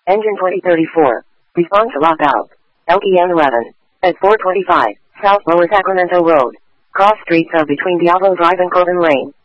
Engine 2034. Response to lockout. LEN 11. At 425, South Lower Sacramento Road. Cross streets are between Diablo Drive and Corbin Lane.